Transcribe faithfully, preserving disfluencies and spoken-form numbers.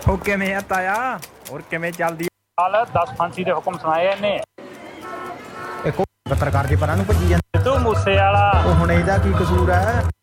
ਉਹ ਕਿਵੇਂ ਆ ਤਾਇਆ? ਹੋਰ ਕਿਵੇਂ ਚੱਲਦੀ ਹਾਲ? ਦਸ ਫਾਂਸੀ ਦੇ ਹੁਕਮ ਸੁਣਾਏ ਇਹਨੇ। ਇੱਕ ਪੱਤਰਕਾਰ ਦੇ ਪਰਾਂ ਨੂੰ ਭੱਜੀ ਜਾਂਦਾ ਸਿੱਧੂ ਮੂਸੇ ਵਾਲਾ। ਉਹ ਹੁਣ ਇਹਦਾ ਕੀ ਕਸੂਰ ਹੈ?